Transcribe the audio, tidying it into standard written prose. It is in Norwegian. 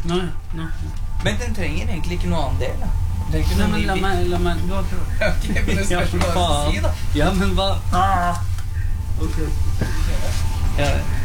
Nei. Men den trenger egentlig ikke noe annen del, da. Nei, men la meg du har prøvd. Ok, men det spørs hva du si, da. Ja, men hva? Ok. Ja.